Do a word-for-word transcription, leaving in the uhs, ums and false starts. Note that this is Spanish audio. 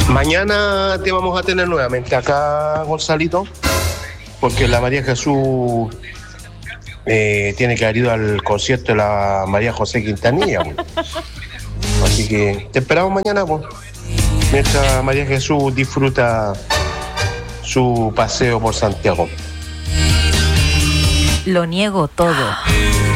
Mañana te vamos a tener nuevamente acá, Gonzalito, porque la María Jesús eh, tiene que haber ido al concierto de la María José Quintanilla, pues. Así que te esperamos mañana, pues, mientras María Jesús disfruta su paseo por Santiago. Lo niego todo.